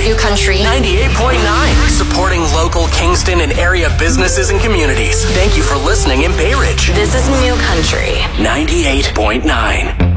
New Country 98.9, supporting local Kingston and area businesses and communities. Thank you for listening in Bay Ridge. This is New Country 98.9.